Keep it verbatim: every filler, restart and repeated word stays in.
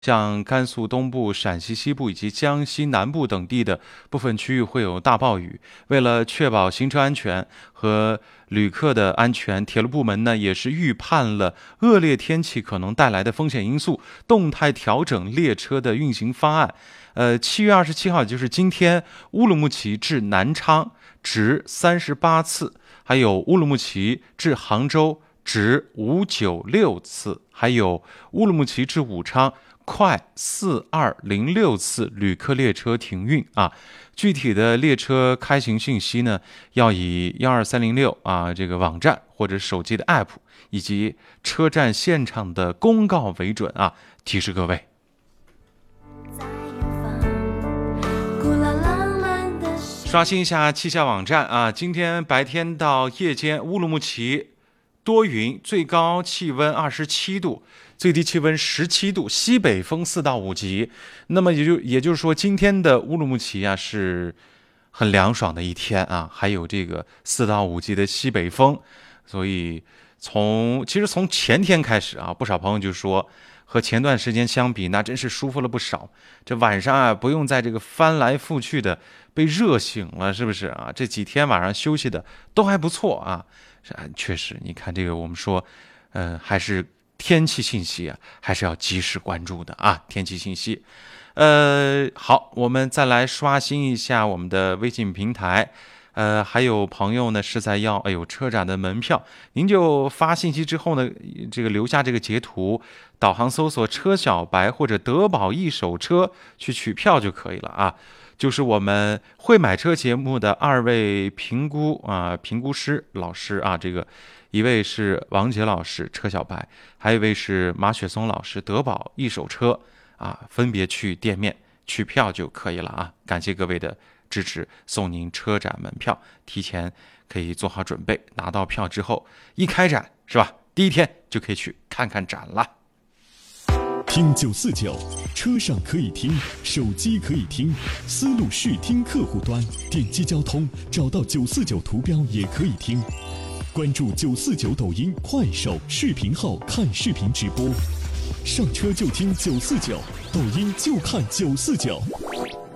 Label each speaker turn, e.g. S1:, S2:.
S1: 像甘肃东部、陕西西部以及江西南部等地的部分区域会有大暴雨。为了确保行车安全和旅客的安全，铁路部门呢也是预判了恶劣天气可能带来的风险因素，动态调整列车的运行方案。呃，七月二十七号，也就是今天，乌鲁木齐至南昌直三十八次，还有乌鲁木齐至杭州直五九六次，还有乌鲁木齐至武昌快四二零六次旅客列车停运啊。具体的列车开行信息呢，要以一二三零六啊这个网站或者手机的 app 以及车站现场的公告为准啊，提示各位。刷新一下气象网站啊，今天白天到夜间，乌鲁木齐多云，最高气温二十七度，最低气温十七度，西北风四到五级。那么也就也就是说，今天的乌鲁木齐啊是很凉爽的一天啊，还有这个四到五级的西北风，所以从其实从前天开始啊，不少朋友就说，和前段时间相比，那真是舒服了不少。这晚上啊，不用在这个翻来覆去的被热醒了，是不是啊？这几天晚上休息的都还不错啊。确实，你看这个，我们说，呃，还是天气信息啊，还是要及时关注的啊。天气信息，呃，好，我们再来刷新一下我们的微信平台。呃，还有朋友呢是在要，哎呦，车展的门票，您就发信息之后呢，这个留下这个截图，导航搜索车小白或者德宝一手车去取票就可以了啊。就是我们会买车节目的二位评估啊评估师老师啊，这个一位是王杰老师车小白，还有一位是马雪松老师德宝一手车啊，分别去店面取票就可以了啊。感谢各位的支持，送您车展门票，提前可以做好准备，拿到票之后一开展是吧，第一天就可以去看看展了。
S2: 听九四九，车上可以听，手机可以听，思路视听客户端点击交通，找到九四九图标也可以听。关注九四九抖音、快手视频号看视频直播，上车就听九四九，抖音就看九四九。